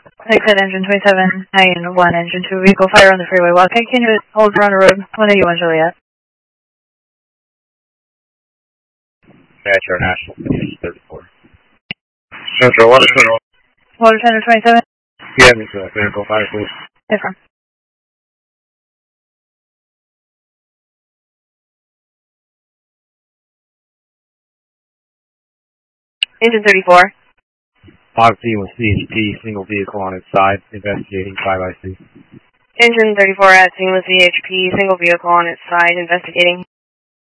Exit engine 27, 9-1, engine 2, vehicle fire on the freeway. While continue to hold around the road, 181 Juliet. Metro National, 34. Central, what is Central? Water Center 27. Yeah, vehicle fire, please. Yes, sir. Engine 34. 5C with CHP, single vehicle on its side, investigating 5IC. Engine 34 at scene with CHP, single vehicle on its side, investigating.